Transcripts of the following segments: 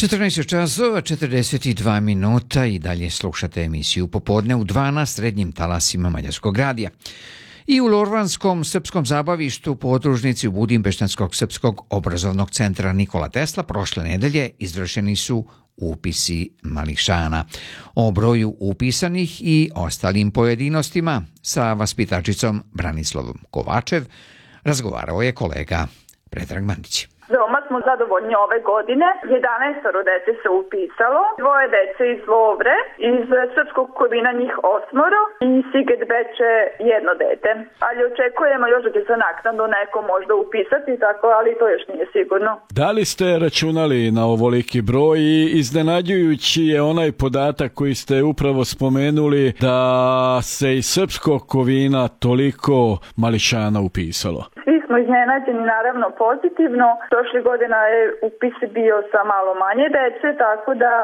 14 časova 42 minuta i dalje slušate emisiju Popodne u 2 na srednjim talasima Mađarskog radija. I u Lorvanskom srpskom zabavištu podružnici u Budimpeštanskog srpskog obrazovnog centra Nikola Tesla prošle nedelje izvršeni su upisi mališana. O broju upisanih i ostalim pojedinostima sa vaspitačicom Branislavom Kovačev razgovarao je kolega Predrag Mandić. Veoma smo zadovoljni ove godine. 11 dece se upisalo, 2 dece iz Lovre, iz Srpskog Kovina njih 8 i Siget Beče 1 dete. Ali očekujemo još da će se naknadno neko možda upisati, tako, ali to još nije sigurno. Da li ste računali na ovoliki broj i iznenađujući je onaj podatak koji ste upravo spomenuli da se iz Srpskog Kovina toliko mališana upisalo? Svi smo iznenađeni, naravno pozitivno. Prošle godina je upis bio sa malo manje dece, tako da,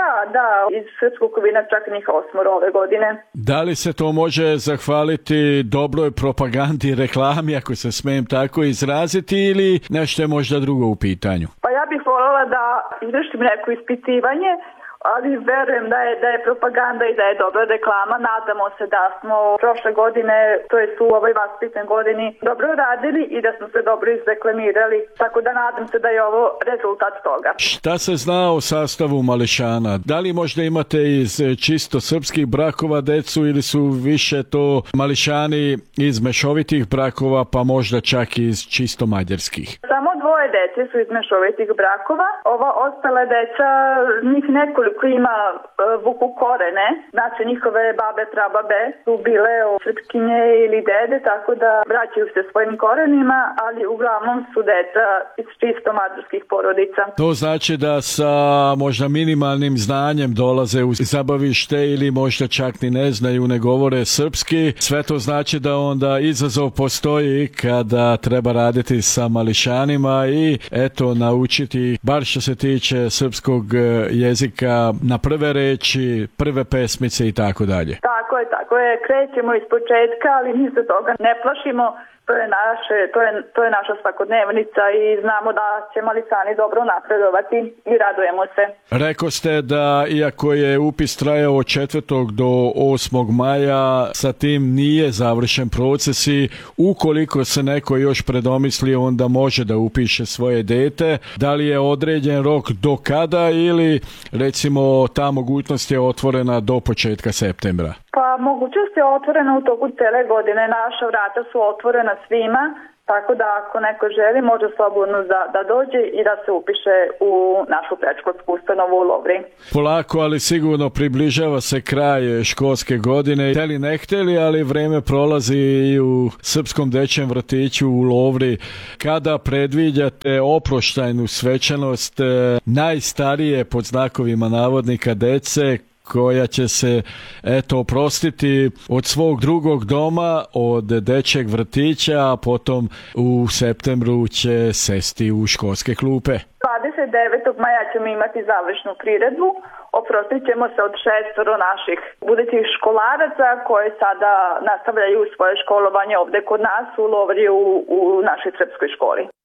iz Srpskog Kovina čak njih 8 ove godine. Da li se to može zahvaliti dobroj propagandi i reklami, ako se smijem tako izraziti, ili nešto je možda drugo u pitanju? Pa ja bih voljela da izvršim neko ispitivanje, ali verujem da je propaganda i da je dobra reklama. Nadamo se da smo prošle godine, to jest u ovoj vaspitnoj godini, dobro radili i da smo se dobro izreklamirali. Tako da nadam se da je ovo rezultat toga. Šta se zna o sastavu mališana? Da li možda imate iz čisto srpskih brakova decu ili su više to mališani iz mešovitih brakova, pa možda čak i iz čisto mađarskih? Samo 2 dece su iz mešovitih brakova. Ova ostala deca, njih nekoliko ima vuku korene, znači njihove babe, prababe su bile srpkinje ili dede, tako da vraćaju se svojim korenima, ali uglavnom su deca iz čisto mađarskih porodica. To znači da sa možda minimalnim znanjem dolaze u zabavište ili možda čak ni ne znaju, ne govore srpski. Sve to znači da onda izazov postoji kada treba raditi sa mališanima i eto naučiti, bar što se tiče srpskog jezika, na prve reči, prve pesmice i tako dalje. Tako je, krećemo iz početka, ali mi se toga ne plašimo. To je naša svakodnevnica i znamo da će mališani dobro napredovati i radujemo se. Rekao ste da iako je upis trajao od 4. do 8. maja, sa tim nije završen proces i ukoliko se neko još predomisli, onda može da upiše svoje dete. Da li je određen rok do kada ili recimo ta mogućnost je otvorena do početka septembra? Pa mogućnost je otvorena u toku cele godine. Naša vrata su otvorena svima, tako da ako neko želi može slobodno da dođe i da se upiše u našu predškolsku ustanovu u Lovri. Polako, ali sigurno približava se kraj školske godine. Hteli ne hteli, ali vreme prolazi i u Srpskom dečjem vrtiću u Lovri. Kada predviđate oproštajnu svečanost najstarije pod znakovima navodnika dece, koja će se oprostiti od svog drugog doma, od dečjeg vrtića, a potom u septembru će sesti u školske klupe. 29. maja ćemo imati završnu priredbu. Oprostit ćemo se od 6 naših budućih školaraca koje sada nastavljaju svoje školovanje ovde kod nas u Lovri u našoj srpskoj školi.